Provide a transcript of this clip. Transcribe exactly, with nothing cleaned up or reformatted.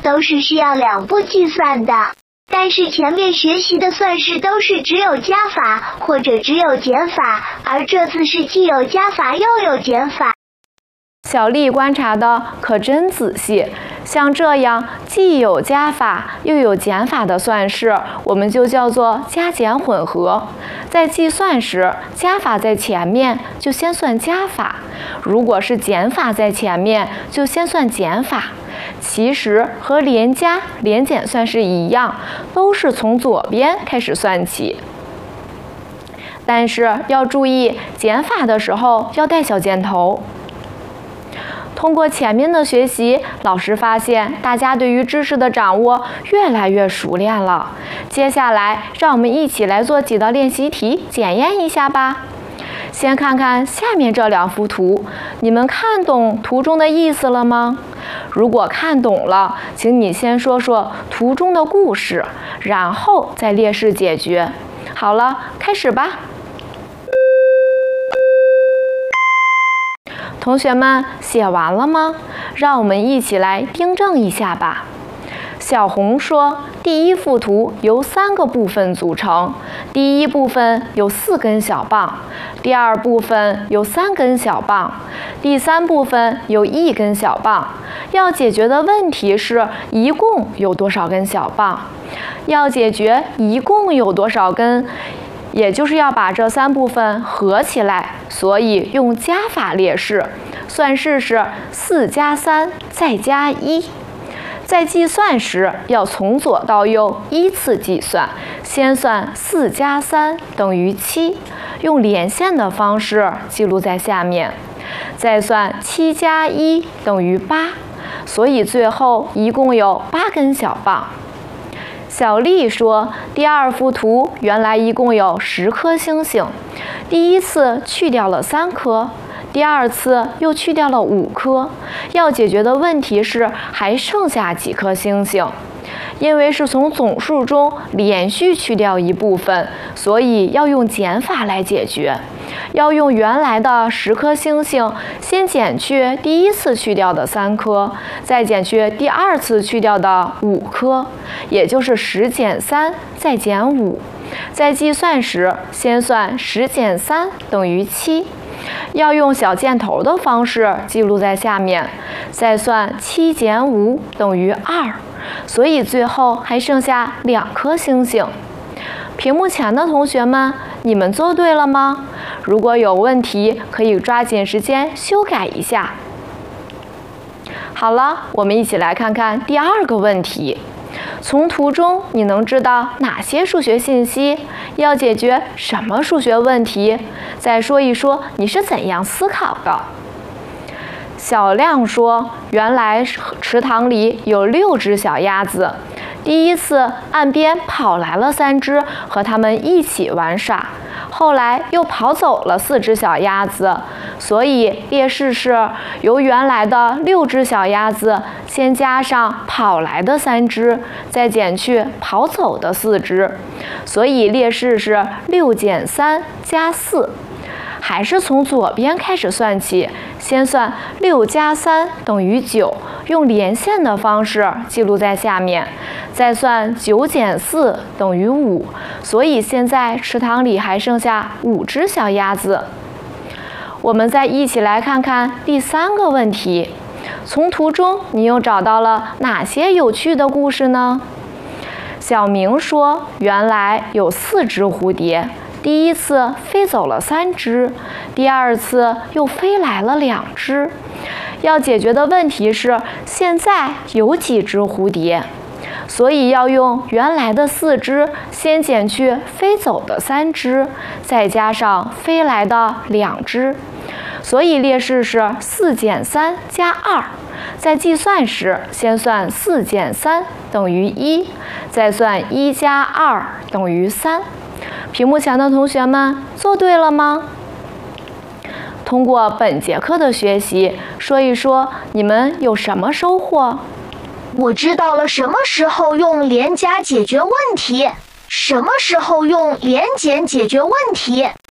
都是需要两步计算的。但是前面学习的算式都是只有加法或者只有减法，而这次是既有加法又有减法。 小丽观察的可真仔细，像这样既有加法又有减法的算式，我们就叫做加减混合。在计算时，加法在前面，就先算加法；如果是减法在前面，就先算减法。其实和连加、连减算式一样，都是从左边开始算起。但是要注意，减法的时候要带小箭头。通过前面的学习，老师发现大家对于知识的掌握越来越熟练了。接下来，让我们一起来做几道练习题，检验一下吧。先看看下面这两幅图，你们看懂图中的意思了吗？如果看懂了，请你先说说图中的故事，然后再列式解决。好了，开始吧。同学们写完了吗？让我们一起来订正一下吧。小红说，第一幅图由三个部分组成，第一部分有四根小棒，第二部分有三根小棒，第三部分有一根小棒。要解决的问题是一共有多少根小棒？要解决一共有多少根，也就是要把这三部分合起来，所以用加法列式。算式是四加三再加一。在计算时要从左到右依次计算，先算四加三等于七，用连线的方式记录在下面。再算七加一等于八，所以最后一共有八根小棒。小丽说，第二幅图原来一共有十颗星星，第一次去掉了三颗，第二次又去掉了五颗。要解决的问题是还剩下几颗星星。因为是从总数中连续去掉一部分，所以要用减法来解决。要用原来的十颗星星，先减去第一次去掉的三颗，再减去第二次去掉的五颗，也就是十减三再减五。在计算时，先算十减三等于七，要用小箭头的方式记录在下面。再算七减五等于二，所以最后还剩下两颗星星。屏幕前的同学们，你们做对了吗？如果有问题，可以抓紧时间修改一下。好了，我们一起来看看第二个问题。从图中你能知道哪些数学信息？要解决什么数学问题？再说一说你是怎样思考的。小亮说，原来池塘里有六只小鸭子，第一次岸边跑来了三只，和它们一起玩耍。后来又跑走了四只小鸭子，所以列式是由原来的六只小鸭子先加上跑来的三只，再减去跑走的四只，所以列式是六减三加四。还是从左边开始算起，先算六加三等于九，用连线的方式记录在下面。再算九减四等于五，所以现在池塘里还剩下五只小鸭子。我们再一起来看看第三个问题。从图中你又找到了哪些有趣的故事呢？小明说，原来有四只蝴蝶，第一次飞走了三只，第二次又飞来了两只。要解决的问题是现在有几只蝴蝶，所以要用原来的四只先减去飞走的三只，再加上飞来的两只，所以列式是四减三加二。在计算时，先算四减三等于一，再算一加二等于三。屏幕前的同学们做对了吗？通过本节课的学习，说一说你们有什么收获？ 我知道了什么时候用连加解决问题，什么时候用连减解决问题。